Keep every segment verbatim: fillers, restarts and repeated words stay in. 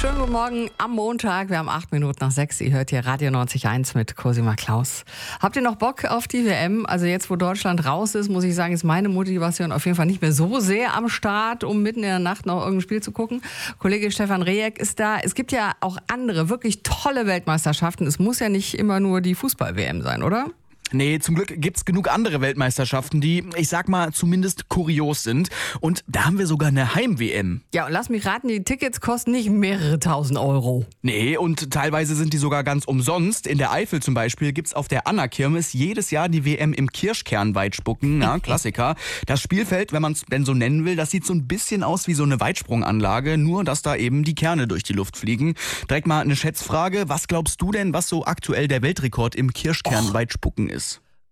Schönen guten Morgen am Montag. Wir haben acht Minuten nach sechs. Ihr hört hier Radio neunzig Komma eins mit Cosima Klaus. Habt ihr noch Bock auf die W M? Also jetzt, wo Deutschland raus ist, muss ich sagen, ist meine Motivation auf jeden Fall nicht mehr so sehr am Start, um mitten in der Nacht noch irgendein Spiel zu gucken. Kollege Stefan Rehek ist da. Es gibt ja auch andere, wirklich tolle Weltmeisterschaften. Es muss ja nicht immer nur die Fußball-W M sein, oder? Nee, zum Glück gibt's genug andere Weltmeisterschaften, die, ich sag mal, zumindest kurios sind. Und da haben wir sogar eine Heim-W M. Ja, und lass mich raten, die Tickets kosten nicht mehrere tausend Euro. Nee, und teilweise sind die sogar ganz umsonst. In der Eifel zum Beispiel gibt's auf der Anna-Kirmes jedes Jahr die W M im Kirschkernweitspucken. Ja, Klassiker. Das Spielfeld, wenn man es denn so nennen will, das sieht so ein bisschen aus wie so eine Weitsprunganlage, nur dass da eben die Kerne durch die Luft fliegen. Direkt mal eine Schätzfrage. Was glaubst du denn, was so aktuell der Weltrekord im Kirschkernweitspucken ist?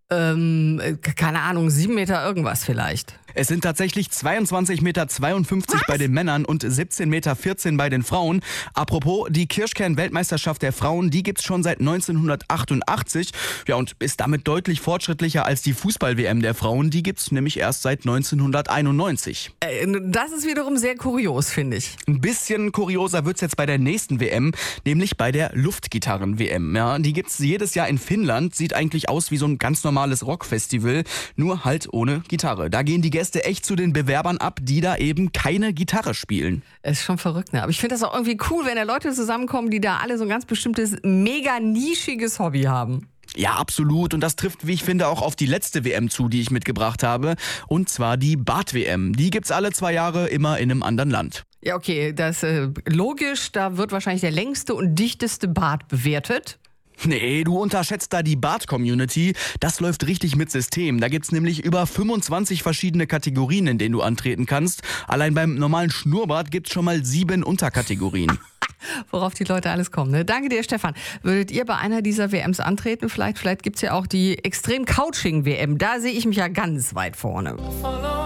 Ähm, keine Ahnung, sieben Meter irgendwas vielleicht. Es sind tatsächlich zweiundzwanzig Komma zweiundfünfzig Meter bei den Männern und siebzehn Komma vierzehn Meter bei den Frauen. Apropos, die Kirschkern-Weltmeisterschaft der Frauen, die gibt's schon seit neunzehnhundertachtundachtzig. Ja, und ist damit deutlich fortschrittlicher als die Fußball-W M der Frauen. Die gibt's nämlich erst seit neunzehnhunderteinundneunzig. Äh, das ist wiederum sehr kurios, finde ich. Ein bisschen kurioser wird's jetzt bei der nächsten W M, nämlich bei der Luftgitarren-W M. Ja, die gibt's jedes Jahr in Finnland. Sieht eigentlich aus wie so ein ganz normales Rockfestival, nur halt ohne Gitarre. Da gehen die Gäste echt zu den Bewerbern ab, die da eben keine Gitarre spielen. Ist schon verrückt, ne? Aber ich finde das auch irgendwie cool, wenn da Leute zusammenkommen, die da alle so ein ganz bestimmtes, mega nischiges Hobby haben. Ja, absolut. Und das trifft, wie ich finde, auch auf die letzte W M zu, die ich mitgebracht habe. Und zwar die Bad-W M. Die gibt's alle zwei Jahre immer in einem anderen Land. Ja, okay, das ist äh, logisch. Da wird wahrscheinlich der längste und dichteste Bad bewertet. Nee, du unterschätzt da die Bad-Community. Das läuft richtig mit System. Da gibt's nämlich über fünfundzwanzig verschiedene Kategorien, in denen du antreten kannst. Allein beim normalen Schnurrbart gibt's schon mal sieben Unterkategorien. Worauf die Leute alles kommen, ne? Danke dir, Stefan. Würdet ihr bei einer dieser W Ms antreten? Vielleicht, vielleicht gibt's ja auch die Extrem-Couching-W M. Da sehe ich mich ja ganz weit vorne.